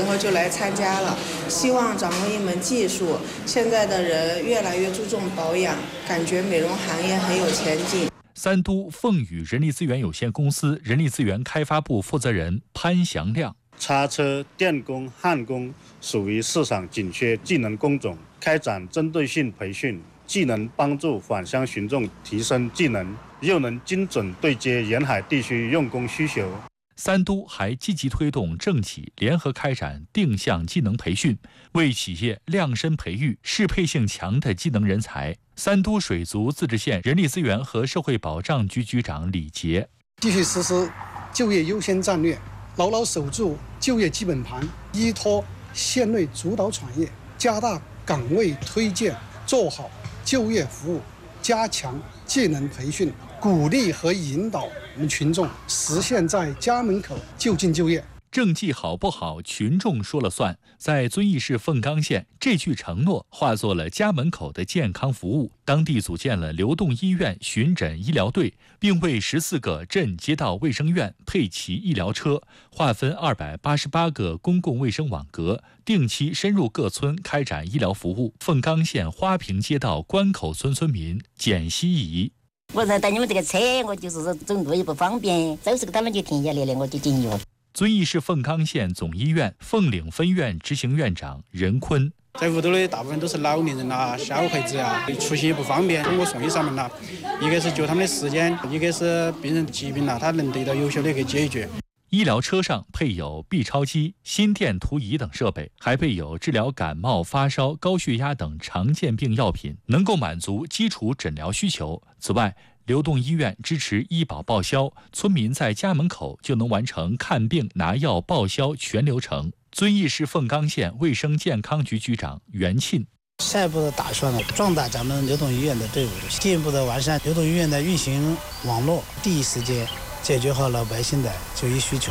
后就来参加了，希望掌握一门技术。现在的人越来越注重保养，感觉美容行业很有前景。 三都凤宇人力资源有限公司人力资源开发部负责人潘祥亮： 叉车、电工、焊工属于市场紧缺技能工种，开展针对性培训，既能帮助返乡群众提升技能，又能精准对接沿海地区用工需求。 三都还积极推动政企联合开展定向技能培训，为企业量身培育适配性强的技能人才。三都水族自治县人力资源和社会保障局局长李杰： 继续实施就业优先战略，牢牢守住就业基本盘，依托县内主导产业，加大岗位推荐，做好就业服务，加强技能培训，鼓励和引导我们群众实现在家门口就近就业。 政绩好不好，群众说了算。在遵义市凤冈县，这句承诺化作了家门口的健康服务。当地组建了流动医院巡诊医疗队，并为14个镇街道卫生院配齐医疗车，划分288个公共卫生网格，定期深入各村开展医疗服务。凤冈县花坪街道关口村村民简希怡： 我在带你们这个车，我就是说走路也不方便，走时候他们就停下来了，我就进去了。 遵义市凤冈县总医院凤岭分院执行院长任坤： 在屋头的大部分都是老年人啦、小孩子啊，出行也不方便，通过送医上门啦，一个是救他们的时间，一个是病人疾病啦，他能得到有效的一个解决。 医疗车上配有 B 超机、心电图仪等设备，还备有治疗感冒、发烧、高血压等常见病药品，能够满足基础诊疗需求。此外，流动医院支持医保报销，村民在家门口就能完成看病、拿药、报销全流程。遵义市凤冈县卫生健康局局长袁庆： 下一步的打算壮大咱们流动医院的队伍，进一步的完善流动医院的运行网络，第一时间解决好老百姓的就医需求。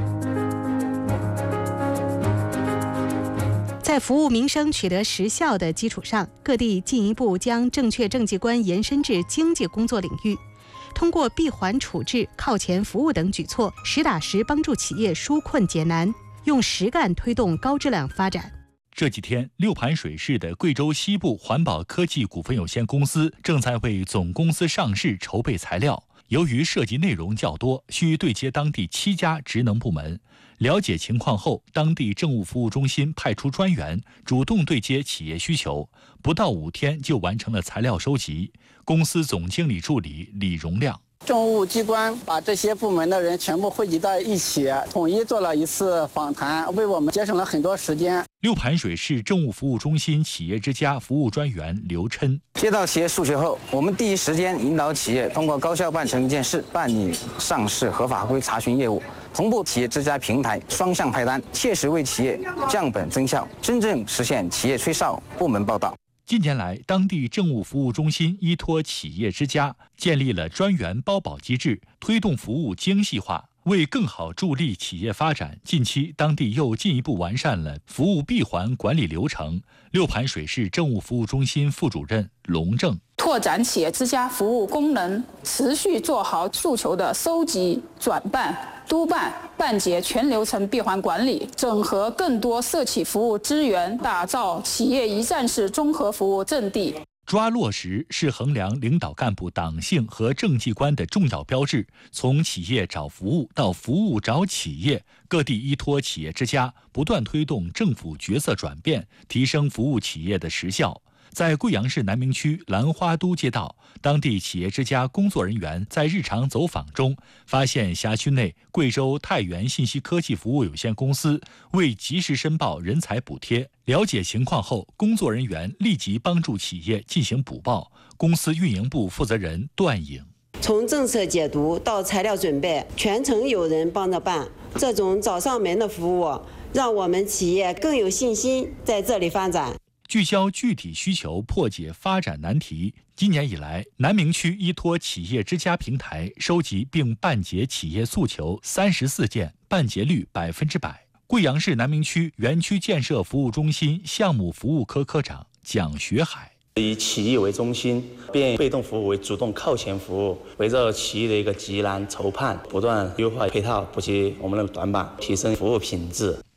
在服务民生取得实效的基础上，各地进一步将正确政绩观延伸至经济工作领域，通过闭环处置、靠前服务等举措，实打实帮助企业纾困解难，用实干推动高质量发展。 这几天，六盘水市的贵州西部环保科技股份有限公司正在为总公司上市筹备材料。由于涉及内容较多，需对接当地7家职能部门。了解情况后，当地政务服务中心派出专员主动对接企业需求，不到5天就完成了材料收集。公司总经理助理李荣亮： 政务机关把这些部门的人全部汇集到一起，统一做了一次访谈，为我们节省了很多时间。 六盘水市政务服务中心企业之家服务专员刘琛： 接到企业诉求后，我们第一时间引导企业通过高效办成一件事，办理上市合法规查询业务，同步企业之家平台双向派单，切实为企业降本增效，真正实现企业吹哨、部门报道。 近年来，当地政务服务中心依托企业之家，建立了专员包保机制，推动服务精细化。为更好助力企业发展，近期当地又进一步完善了服务闭环管理流程。六盘水市政务服务中心副主任龙正： 拓展企业之家服务功能，持续做好诉求的收集、转办、督办、办结全流程闭环管理，整合更多社企服务资源，打造企业一站式综合服务阵地。 抓落实是衡量领导干部党性和政绩观的重要标志。从企业找服务到服务找企业，各地依托企业之家，不断推动政府角色转变，提升服务企业的实效。在贵阳市南明区兰花都街道，当地企业之家工作人员在日常走访中，发现辖区内贵州太原信息科技服务有限公司未及时申报人才补贴。了解情况后，工作人员立即帮助企业进行补报。公司运营部负责人段颖： 从政策解读到材料准备，全程有人帮着办，这种找上门的服务，让我们企业更有信心在这里发展。 聚焦具体需求，破解发展难题。今年以来，南明区依托企业之家平台收集并办结企业诉求34件，办结率100%。贵阳市南明区园区建设服务中心项目服务科科长蒋学海： 以企业为中心，变被动服务为主动靠前服务，围绕企业的一个急难筹盼，不断优化配套，补齐我们的短板，提升服务品质。